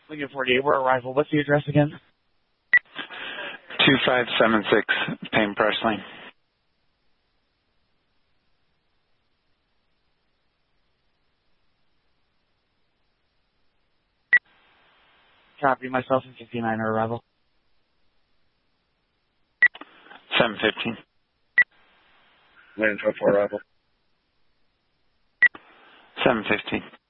Lincoln 48, we're arrival. What's the address again? 2576 Payne Press Lane. Copy. Myself and 59 are arrival. 715. Landing 24 arrival. 715.